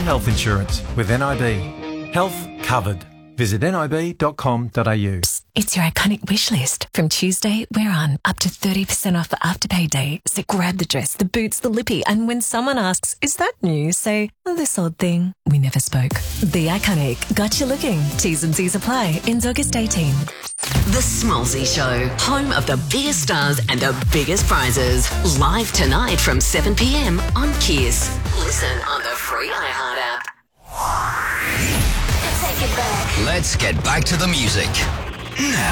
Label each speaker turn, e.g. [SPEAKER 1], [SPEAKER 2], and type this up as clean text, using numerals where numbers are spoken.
[SPEAKER 1] health insurance with NIB. Health covered. Visit nib.com.au.
[SPEAKER 2] It's your iconic wish list. From Tuesday, we're on up to 30% off for Afterpay Day. So grab the dress, the boots, the lippy, and when someone asks, is that new? Say, this odd thing. We never spoke. The Iconic. Got you looking. T's and C's apply. Ends August 18.
[SPEAKER 3] The Smallsy Show, home of the biggest stars and the biggest prizes. Live tonight from 7 p.m. on Kiss. Listen on the free iHeart app.
[SPEAKER 4] Take it back.
[SPEAKER 5] Let's get back to the music. Now.